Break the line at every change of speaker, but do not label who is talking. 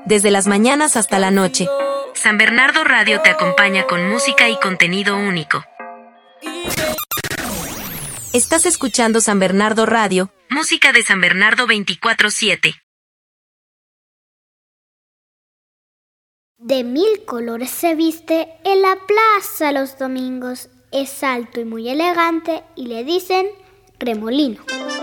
desde las mañanas hasta la noche. San Bernardo Radio te acompaña con música y contenido único. Estás escuchando San Bernardo Radio, música de San Bernardo 24/7.
De 1000 colores se viste en la plaza los domingos. Es alto y muy elegante y le dicen Remolino.